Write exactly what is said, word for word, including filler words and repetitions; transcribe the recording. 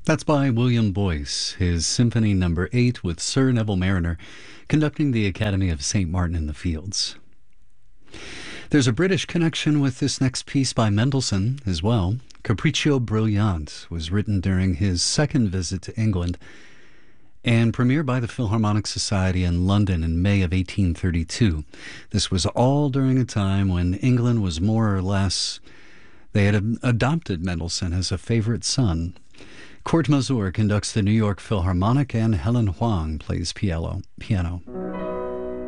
That's by William Boyce, his Symphony Number Eight with Sir Neville Mariner conducting the Academy of Saint Martin in the Fields. There's a British connection with this next piece by Mendelssohn as well. Capriccio Brilliant was written during his second visit to England and premiered by the Philharmonic Society in London in May of eighteen thirty-two. This was all during a time when England was more or less, they had adopted Mendelssohn as a favorite son. Kurt Masur conducts the New York Philharmonic and Helen Huang plays piano. piano.